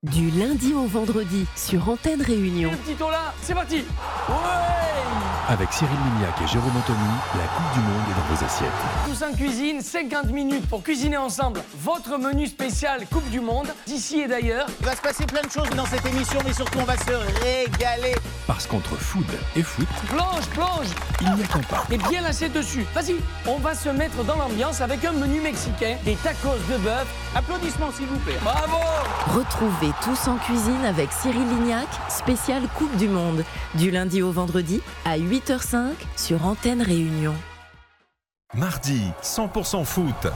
Du lundi au vendredi sur Antenne Réunion. Le petit là, c'est parti. Ouais. Avec Cyril Lignac et Jérôme Anthony, la Coupe du Monde est dans vos assiettes. Tous en cuisine, 50 minutes pour cuisiner ensemble votre menu spécial Coupe du Monde, d'ici et d'ailleurs. Il va se passer plein de choses dans cette émission, mais surtout on va se régaler. Parce qu'entre food et foot, Plonge. il n'y a qu'un pas. Et bien lassé dessus. Vas-y, on va se mettre dans l'ambiance avec un menu mexicain, des tacos de bœuf. Applaudissements s'il vous plaît. Bravo. Retrouvez Tous en cuisine avec Cyril Lignac, spécial Coupe du Monde. Du lundi au vendredi à 8h05 sur Antenne Réunion. Mardi, 100% foot.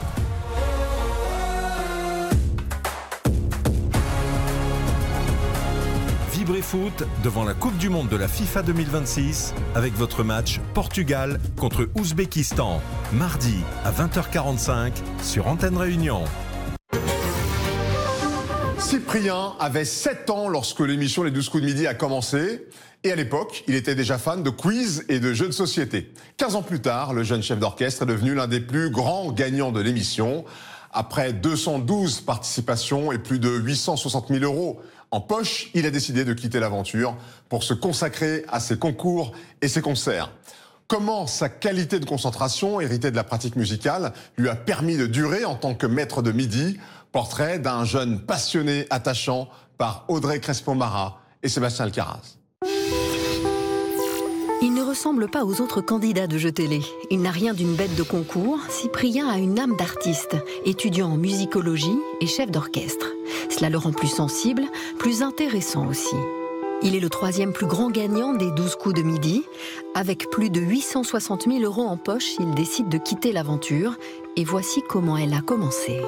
Vibrez foot devant la Coupe du Monde de la FIFA 2026 avec votre match Portugal contre Ouzbékistan. Mardi à 20h45 sur Antenne Réunion. Cyprien avait 7 ans lorsque l'émission Les 12 coups de midi a commencé. Et à l'époque, il était déjà fan de quiz et de jeux de société. 15 ans plus tard, le jeune chef d'orchestre est devenu l'un des plus grands gagnants de l'émission. Après 212 participations et plus de 860 000 € en poche, il a décidé de quitter l'aventure pour se consacrer à ses concours et ses concerts. Comment sa qualité de concentration, héritée de la pratique musicale, lui a permis de durer en tant que maître de midi. Portrait d'un jeune passionné attachant par Audrey Crespo-Mara et Sébastien Alcaraz. Il ne ressemble pas aux autres candidats de jeux télé. Il n'a rien d'une bête de concours. Cyprien a une âme d'artiste, étudiant en musicologie et chef d'orchestre. Cela le rend plus sensible, plus intéressant aussi. Il est le 3e plus grand gagnant des 12 coups de midi. Avec plus de 860 000 € en poche, il décide de quitter l'aventure. Et voici comment elle a commencé.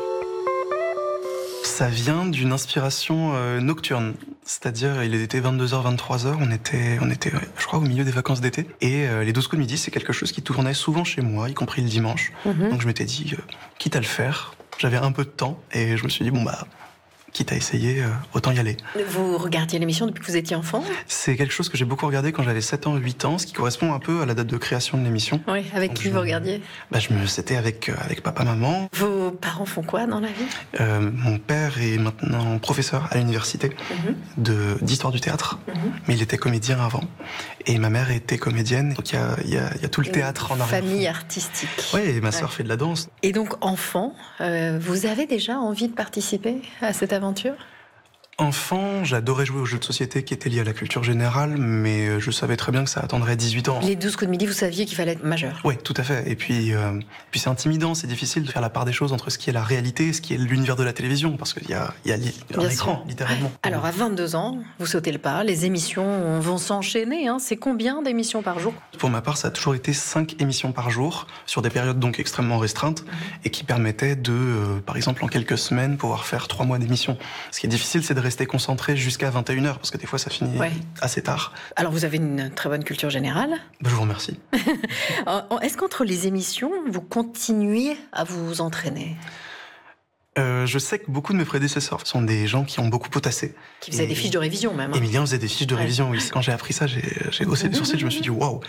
Ça vient d'une inspiration nocturne, c'est-à-dire il était 22h, 23h, on était je crois au milieu des vacances d'été, et les 12 coups de midi c'est quelque chose qui tournait souvent chez moi, y compris le dimanche, donc je m'étais dit, quitte à le faire, j'avais un peu de temps, et je me suis dit quitte à essayer, autant y aller. Vous regardiez l'émission depuis que vous étiez enfant ? C'est quelque chose que j'ai beaucoup regardé quand j'avais 7 ans, 8 ans, ce qui correspond un peu à la date de création de l'émission. Oui, avec qui vous regardiez ? C'était avec papa, maman. Vos parents font quoi dans la vie ? Mon père est maintenant professeur à l'université d'histoire du théâtre, mais il était comédien avant. Et ma mère était comédienne, donc il y a tout le théâtre en arrière. Famille artistique. Oui, et ma sœur fait de la danse. Et donc, enfant, vous avez déjà envie de participer à cette aventure ? Enfant, j'adorais jouer aux jeux de société qui étaient liés à la culture générale, mais je savais très bien que ça attendrait 18 ans. Les 12 coups de midi, vous saviez qu'il fallait être majeur ? Oui, tout à fait. Et puis c'est intimidant, c'est difficile de faire la part des choses entre ce qui est la réalité et ce qui est l'univers de la télévision, parce qu'il y a un écran, littéralement. Alors, à 22 ans, vous sautez le pas, les émissions vont s'enchaîner. C'est combien d'émissions par jour ? Pour ma part, ça a toujours été 5 émissions par jour, sur des périodes donc extrêmement restreintes, et qui permettaient de, par exemple, en quelques semaines, pouvoir faire 3 mois d'émission. Ce qui est difficile, c'est de rester concentré jusqu'à 21h, parce que des fois ça finit assez tard. Alors vous avez une très bonne culture générale. Je vous remercie. Est-ce qu'entre les émissions, vous continuez à vous entraîner ? Je sais que beaucoup de mes prédécesseurs sont des gens qui ont beaucoup potassé. Qui faisaient des fiches de révision même. Emilien faisait des fiches de révision, oui. Quand j'ai appris ça, j'ai haussé les sourcils, je me suis dit waouh,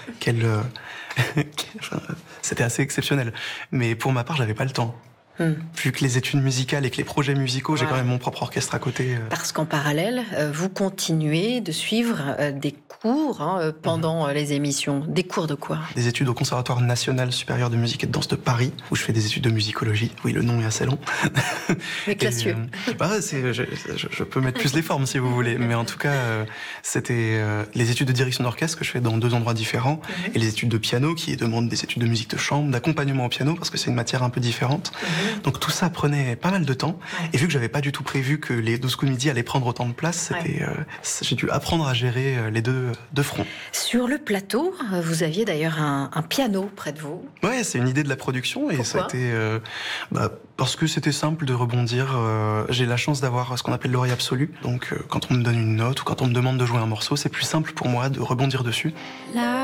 c'était assez exceptionnel. Mais pour ma part, j'avais pas le temps. Vu que les études musicales et que les projets musicaux, j'ai quand même mon propre orchestre à côté. Parce qu'en parallèle, vous continuez de suivre des cours pendant les émissions. Des cours de quoi ? Des études au Conservatoire national supérieur de musique et de danse de Paris, où je fais des études de musicologie. Oui, le nom est assez long. Mais classieux. Je peux mettre plus les formes si vous voulez. Mais en tout cas, c'était les études de direction d'orchestre que je fais dans 2 endroits différents. Et les études de piano, qui demandent des études de musique de chambre, d'accompagnement au piano, parce que c'est une matière un peu différente. Donc tout ça prenait pas mal de temps. Et vu que j'avais pas du tout prévu que les 12 coups de midi allaient prendre autant de place, j'ai dû apprendre à gérer les deux fronts. Sur le plateau, vous aviez d'ailleurs un piano près de vous. Ouais, c'est une idée de la production. Et pourquoi ? Ça a été parce que c'était simple de rebondir. J'ai la chance d'avoir ce qu'on appelle l'oreille absolue. Donc quand on me donne une note ou quand on me demande de jouer un morceau, c'est plus simple pour moi de rebondir dessus.